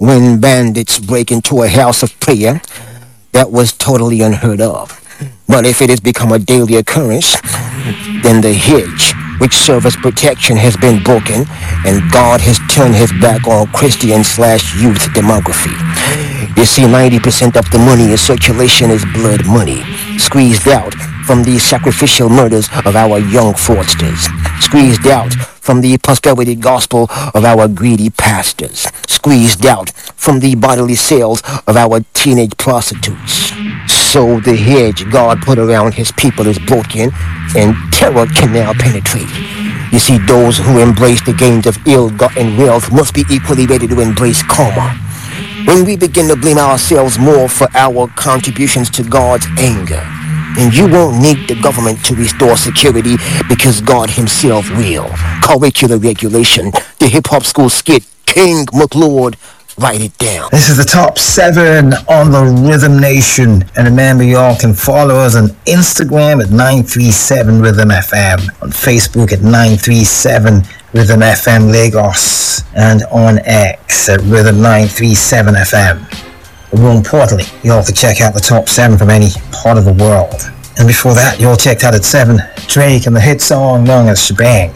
When bandits break into a house of prayer, that was totally unheard of. But if it has become a daily occurrence, then the hedge, which serves as protection, has been broken, and God has turned his back on Christian/youth demography. You see, 90% of the money in circulation is blood money, squeezed out from the sacrificial murders of our young fraudsters, squeezed out from the prosperity gospel of our greedy pastors, squeezed out from the bodily sales of our teenage prostitutes. So the hedge God put around his people is broken, and terror can now penetrate. You see, those who embrace the gains of ill-gotten wealth must be equally ready to embrace karma. When we begin to blame ourselves more for our contributions to God's anger, and you won't need the government to restore security because God himself will. Curricular regulation, the hip-hop school skit, King McLeod, write it down. This is the top 7 on the Rhythm Nation. And remember, y'all can follow us on Instagram at 937 Rhythm FM, on Facebook at 937 Rhythm FM Lagos, and on X at Rhythm 937 FM. But more importantly, you all can check out the top 7 from any part of the world. And before that, you all checked out at 7, Drake and the hit song known as Shebang.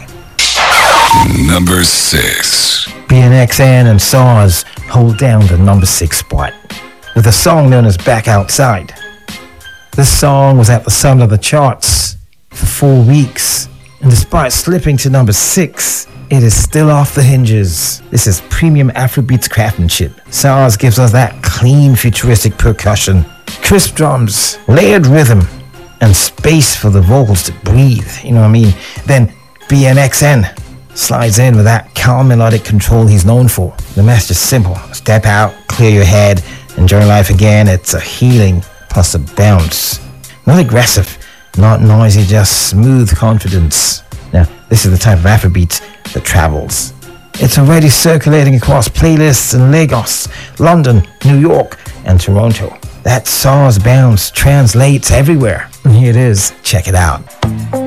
Number 6. BNXN and SARS hold down the number 6 spot with a song known as Back Outside. This song was at the summit of the charts for 4 weeks, and despite slipping to number 6, it is still off the hinges. This is premium Afrobeats craftsmanship. SARS gives us that clean futuristic percussion, crisp drums, layered rhythm, and space for the vocals to breathe, you know what I mean? Then BNXN slides in with that calm melodic control he's known for. The message is simple. Step out, clear your head, enjoy life again. It's a healing plus a bounce. Not aggressive, not noisy, just smooth confidence. Now, this is the type of Afrobeat that travels. It's already circulating across playlists in Lagos, London, New York, and Toronto. That SARS bounce translates everywhere. And here it is. Check it out.